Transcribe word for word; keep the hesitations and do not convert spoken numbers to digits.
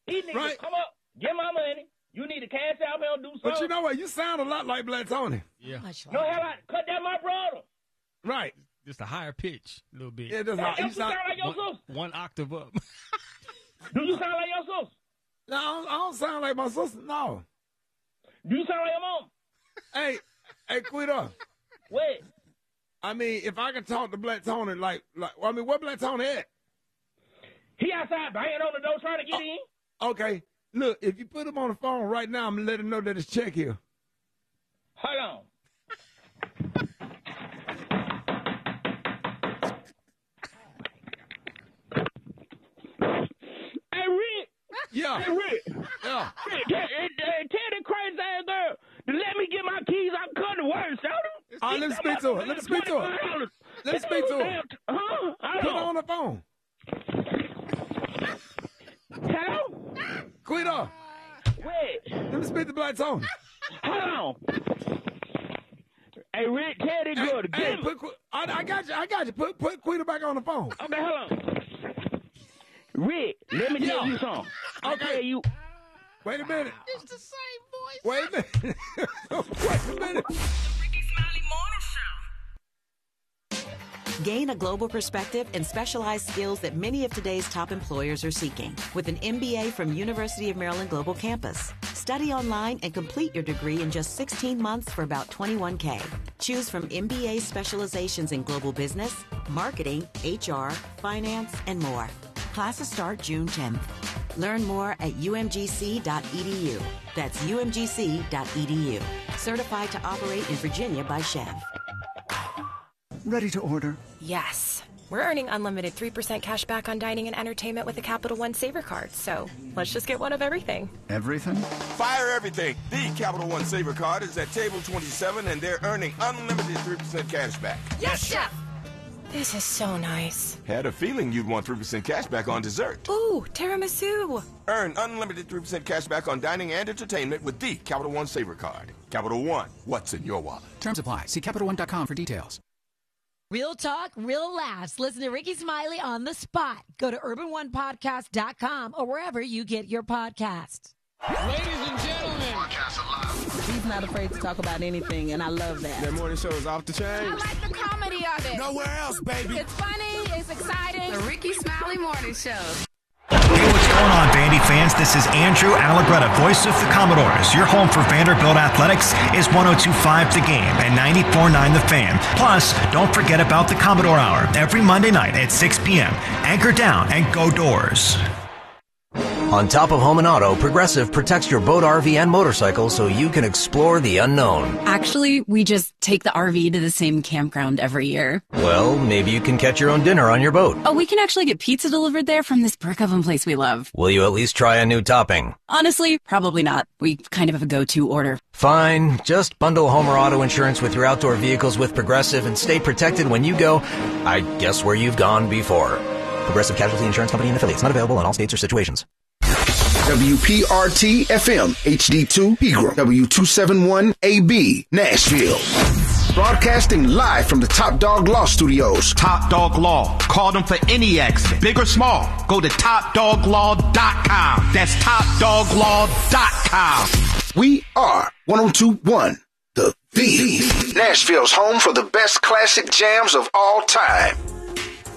These niggas Right. come up, get my money. You need to cash out here and do something. But you know what? You sound a lot like Black Tony. Yeah. No, hell, I cut that my brother. Right. Just a higher pitch, a little bit. Yeah, just That, how, you you sound sound, like your one, sister. one octave up. Do you sound like your sister? no, I don't, I don't sound like my sister. No. Do you sound like your mom? Hey, hey, Quita. Wait. I mean, if I can talk to Black Tony, like, like, I mean, where Black Tony at? He outside banging on the door trying to get in. Okay. Look, if you put him on the phone right now, I'm going to let him know that it's check here. Hold on. Hey, Rick. Yeah. Hey, Rick. Yeah. Rick, tell, tell the crazy ass girl to let me get my keys. I cut the words out. All right, let me speak to her. Let me speak to her. Let me speak to her. Huh? Put her on the phone. Hello? Quita. Wait. Let me speak to Black Tony. Hold on. Hey, Rick, tell this Hey, girl to hey, get me. put, Qu- I, I got you. I got you. Put put Quita back on the phone. Okay, hold on. Rick, let me tell Yeah. you something. I Okay. tell you. Wait a minute. It's the same voice. Wait a minute. Wait a minute. Gain a global perspective and specialized skills that many of today's top employers are seeking with an M B A from University of Maryland Global Campus. Study online and complete your degree in just sixteen months for about twenty-one K. Choose from M B A specializations in global business, marketing, H R, finance, and more. Classes start June tenth. Learn more at U M G C dot E D U. That's U M G C dot E D U. Certified to operate in Virginia by Chev. Ready to order? Yes. We're earning unlimited three percent cash back on dining and entertainment with the Capital One Saver Card, so let's just get one of everything. Everything? Fire everything. The Capital One Saver Card is at table twenty-seven, and they're earning unlimited three percent cash back. Yes, Chef! This is so nice. Had a feeling you'd want three percent cash back on dessert. Ooh, tiramisu. Earn unlimited three percent cash back on dining and entertainment with the Capital One Saver Card. Capital One, what's in your wallet? Terms apply. See Capital One dot com for details. Real talk, real laughs. Listen to Ricky Smiley on the spot. Go to urban one podcast dot com or wherever you get your podcasts. Ladies and gentlemen. He's not afraid to talk about anything, and I love that. That morning show is off the chain. I like the comedy of it. Nowhere else, baby. It's funny. It's exciting. The Ricky Smiley Morning Show. Hey, what's going on, Vandy fans? This is Andrew Allegretta, voice of the Commodores. Your home for Vanderbilt Athletics is one oh two point five The Game and ninety-four point nine The Fan. Plus, don't forget about the Commodore Hour every Monday night at six p.m. Anchor down and go Doors. On top of home and auto, Progressive protects your boat, R V, and motorcycle so you can explore the unknown. Actually, we just take the R V to the same campground every year. Well, maybe you can catch your own dinner on your boat. Oh, we can actually get pizza delivered there from this brick oven place we love. Will you at least try a new topping? Honestly, probably not. We kind of have a go-to order. Fine. Just bundle home or auto insurance with your outdoor vehicles with Progressive and stay protected when you go, I guess, where you've gone before. Progressive Casualty Insurance Company and affiliates. Not available in all states or situations. W P R T F M, H D two, Pegram, W two seventy-one A B, Nashville. Broadcasting live from the Top Dog Law Studios. Top Dog Law. Call them for any accident, big or small. Go to top dog law dot com. That's top dog law dot com. We are one oh two point one, The The. Nashville's home for the best classic jams of all time.